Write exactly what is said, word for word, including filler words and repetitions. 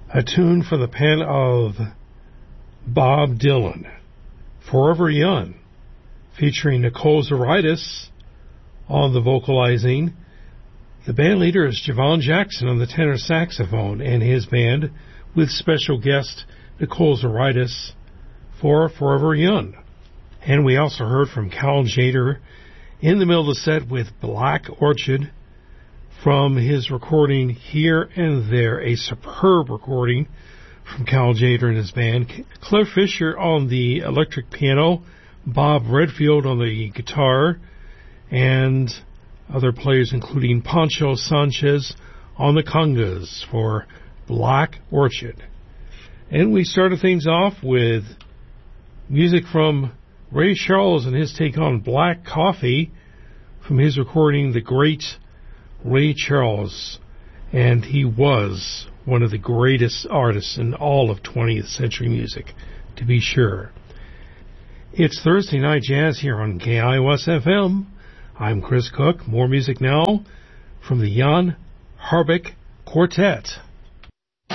A tune from the pen of Bob Dylan, Forever Young, featuring Nicole Zaritis on the vocalizing. The band leader is Javon Jackson on the tenor saxophone, and his band with special guest Nicole Zaritis for Forever Young. And we also heard from Cal Tjader in the middle of the set with Black Orchid from his recording Here and There, a superb recording from Cal Tjader and his band. Cliff Fisher on the electric piano, Bob Redfield on the guitar, and other players including Pancho Sanchez on the congas for Black Orchid. And we started things off with music from Ray Charles and his take on Black Coffee from his recording The Great Ray Charles. And he was one of the greatest artists in all of twentieth century music, to be sure. It's Thursday Night Jazz here on K I O S F M. I'm Chris Cook. More music now from the Jan Hrbek Quartet.